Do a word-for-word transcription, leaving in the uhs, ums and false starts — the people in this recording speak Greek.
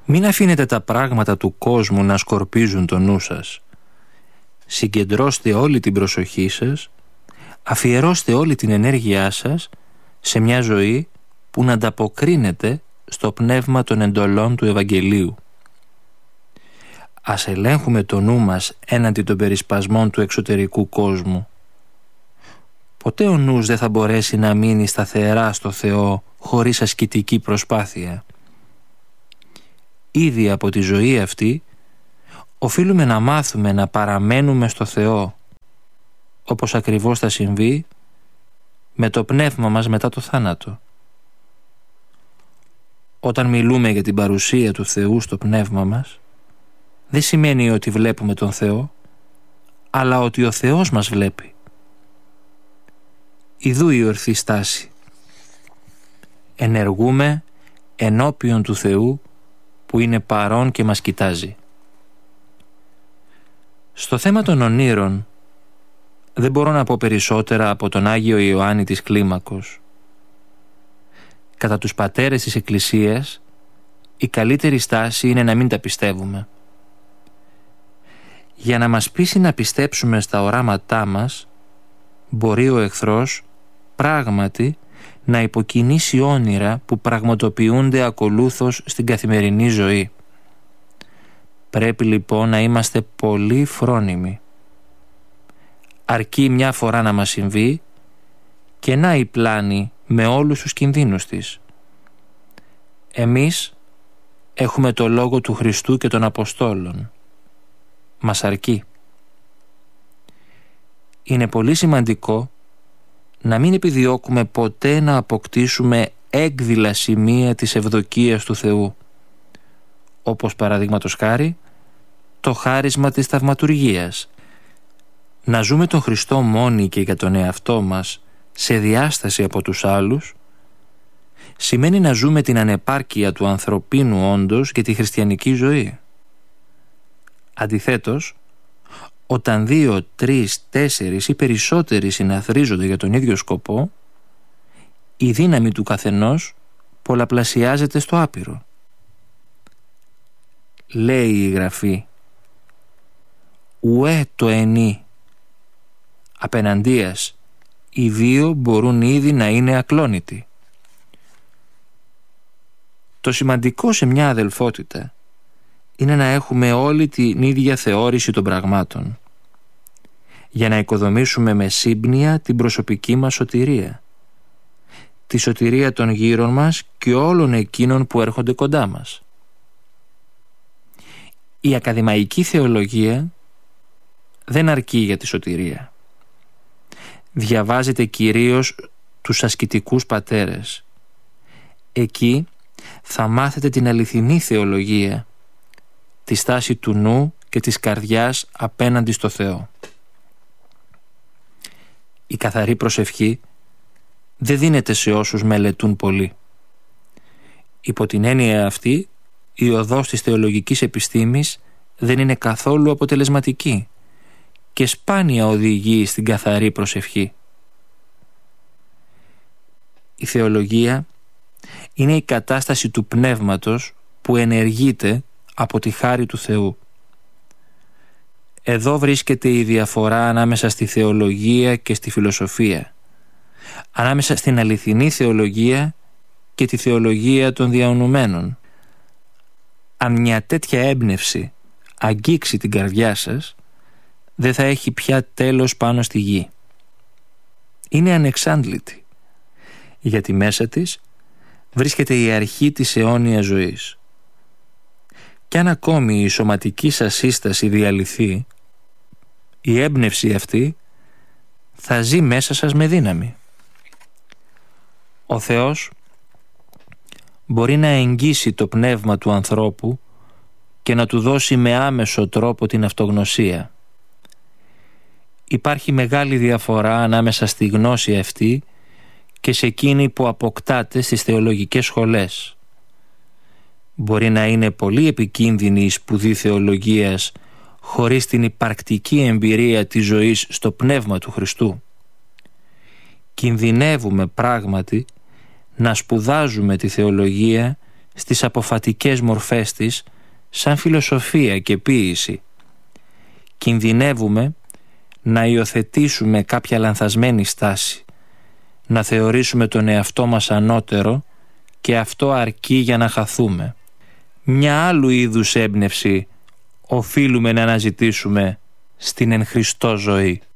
Μην αφήνετε τα πράγματα του κόσμου να σκορπίζουν το νου σας. Συγκεντρώστε όλη την προσοχή σας, αφιερώστε όλη την ενέργειά σας σε μια ζωή που να ανταποκρίνεται στο πνεύμα των εντολών του Ευαγγελίου. Ας ελέγχουμε το νου μας έναντι των περισπασμών του εξωτερικού κόσμου. Ποτέ ο νους δεν θα μπορέσει να μείνει σταθερά στο Θεό χωρίς ασκητική προσπάθεια. Ήδη από τη ζωή αυτή οφείλουμε να μάθουμε να παραμένουμε στο Θεό, όπως ακριβώς θα συμβεί με το πνεύμα μας μετά το θάνατο. Όταν μιλούμε για την παρουσία του Θεού στο πνεύμα μας, δεν σημαίνει ότι βλέπουμε τον Θεό, αλλά ότι ο Θεός μας βλέπει. Ιδού η ορθή στάση. Ενεργούμε ενώπιον του Θεού που είναι παρόν και μας κοιτάζει. Στο θέμα των ονείρων δεν μπορώ να πω περισσότερα από τον Άγιο Ιωάννη της Κλίμακος. Κατά τους πατέρες της Εκκλησίας η καλύτερη στάση είναι να μην τα πιστεύουμε. Για να μας πείσει να πιστέψουμε στα οράματά μας, μπορεί ο εχθρός πράγματι να υποκινήσει όνειρα που πραγματοποιούνται ακολούθως στην καθημερινή ζωή. Πρέπει λοιπόν να είμαστε πολύ φρόνιμοι. Αρκεί μια φορά να μας συμβεί και να η πλάνη με όλους τους κινδύνους της. Εμείς έχουμε το λόγο του Χριστού και των Αποστόλων. Μας αρκεί. Είναι πολύ σημαντικό να μην επιδιώκουμε ποτέ να αποκτήσουμε έκδηλα σημεία της ευδοκίας του Θεού, όπως παραδείγματος χάρη το χάρισμα της θαυματουργίας. Να ζούμε τον Χριστό μόνοι και για τον εαυτό μας σε διάσταση από τους άλλους σημαίνει να ζούμε την ανεπάρκεια του ανθρωπίνου όντως και τη χριστιανική ζωή. Αντιθέτως, όταν δύο, τρεις, τέσσερις ή περισσότεροι συναθρίζονται για τον ίδιο σκοπό, η δύναμη του καθενός πολλαπλασιάζεται στο άπειρο. Λέει η Γραφή «Ουέ το ενή». Απέναντίας, οι δύο μπορούν ήδη να είναι ακλόνητοι. Το σημαντικό σε μια αδελφότητα είναι να έχουμε όλη την ίδια θεώρηση των πραγμάτων, για να οικοδομήσουμε με σύμπνοια την προσωπική μας σωτηρία, τη σωτηρία των γύρων μας και όλων εκείνων που έρχονται κοντά μας. Η ακαδημαϊκή θεολογία δεν αρκεί για τη σωτηρία. Διαβάζετε κυρίως τους ασκητικούς πατέρες. Εκεί θα μάθετε την αληθινή θεολογία, τη στάση του νου και της καρδιάς απέναντι στο Θεό. Η καθαρή προσευχή δεν δίνεται σε όσους μελετούν πολύ. Υπό την έννοια αυτή, η οδός της θεολογικής επιστήμης δεν είναι καθόλου αποτελεσματική και σπάνια οδηγεί στην καθαρή προσευχή. Η θεολογία είναι η κατάσταση του πνεύματος που ενεργείται από τη χάρη του Θεού. Εδώ βρίσκεται η διαφορά ανάμεσα στη θεολογία και στη φιλοσοφία, ανάμεσα στην αληθινή θεολογία και τη θεολογία των διανοουμένων. Αν μια τέτοια έμπνευση αγγίξει την καρδιά σας, δεν θα έχει πια τέλος πάνω στη γη. Είναι ανεξάντλητη, γιατί μέσα της βρίσκεται η αρχή της αιώνιας ζωής. Κι αν ακόμη η σωματική σας σύσταση διαλυθεί, η έμπνευση αυτή θα ζει μέσα σας με δύναμη. Ο Θεός μπορεί να εγγύσει το πνεύμα του ανθρώπου και να του δώσει με άμεσο τρόπο την αυτογνωσία. Υπάρχει μεγάλη διαφορά ανάμεσα στη γνώση αυτή και σε εκείνη που αποκτάτε στις θεολογικές σχολές. Μπορεί να είναι πολύ επικίνδυνη η σπουδή θεολογίας χωρίς την υπαρκτική εμπειρία της ζωής στο πνεύμα του Χριστού. Κινδυνεύουμε πράγματι να σπουδάζουμε τη θεολογία στις αποφατικές μορφές της σαν φιλοσοφία και ποίηση. Κινδυνεύουμε να υιοθετήσουμε κάποια λανθασμένη στάση, να θεωρήσουμε τον εαυτό μας ανώτερο και αυτό αρκεί για να χαθούμε. Μια άλλου είδους έμπνευση οφείλουμε να αναζητήσουμε στην εν Χριστώ ζωή.